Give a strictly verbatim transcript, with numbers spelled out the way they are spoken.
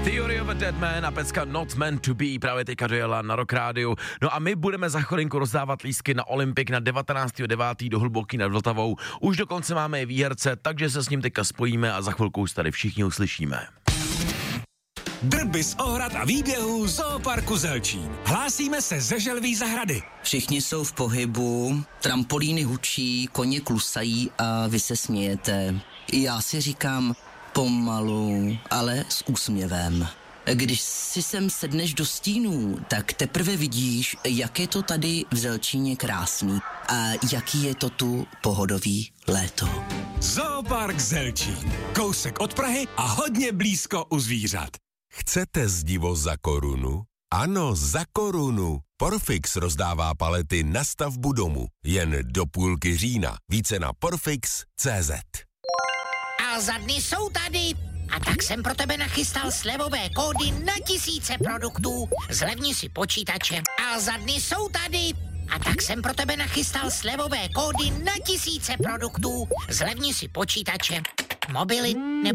Theory of a Dead Man a pecka Not Meant to Be právě teďka dojela na Rock Rádiu. No a my budeme za chvilinku rozdávat lístky na Olympik na devatenáctého devátého do Hluboký nad Vltavou. Už dokonce máme i výherce, takže se s ním teďka spojíme a za chvilku už tady všichni uslyšíme. Drby z ohrad a výběhů Zooparku Zelčín. Hlásíme se ze Želví zahrady. Všichni jsou v pohybu, trampolíny hučí, koně klusají a vy se smějete. Já si říkám pomalu, ale s úsměvem. Když si sem sedneš do stínů, tak teprve vidíš, jak je to tady v Zelčíně krásný a jaký je to tu pohodový léto. Zoopark Zelčín. Kousek od Prahy a hodně blízko u zvířat. Chcete zdivo za korunu? Ano, za korunu. Porfix rozdává palety na stavbu domu. Jen do půlky října. Více na porfix tečka cé zet. A za dny jsou tady. A tak jsem pro tebe nachystal slevové kódy na tisíce produktů. Zlevni si počítače. A za dny jsou tady. A tak jsem pro tebe nachystal slevové kódy na tisíce produktů. Zlevni si počítače, mobily nebo